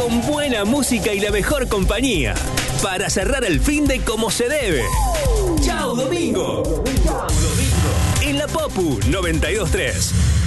con buena música y la mejor compañía, para cerrar el finde como se debe. ¡Chao, domingo! En la Popu 92.3.